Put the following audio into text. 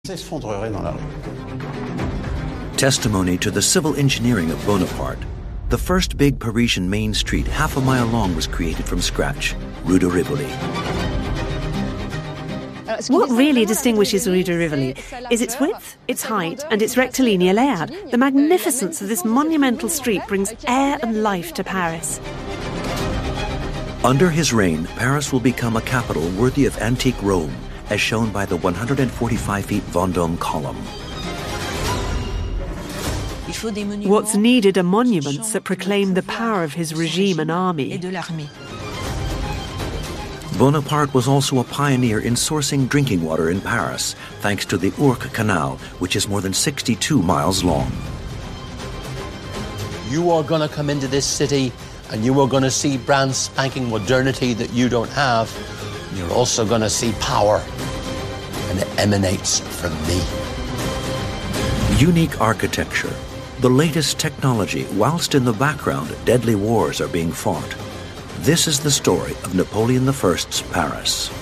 s'effondrerait dans la rue. Testimony to the civil engineering of Bonaparte. The first big Parisian main street half a mile long was created from scratch, Rue de Rivoli. What really distinguishes Rue de Rivoli is its width, its height and its rectilinear layout. The magnificence of this monumental street brings air and life to Paris. Under his reign, Paris will become a capital worthy of antique Rome, as shown by the 145 feet Vendôme column. What's needed are monuments that proclaim the power of his regime and army. Bonaparte was also a pioneer in sourcing drinking water in Paris, thanks to the Ourcq Canal, which is more than 62 miles long. You are going to come into this city and you are going to see brand spanking modernity that you don't have. You're also going to see power, and it emanates from me. Unique architecture, the latest technology, whilst in the background deadly wars are being fought. This is the story of Napoleon I's Paris.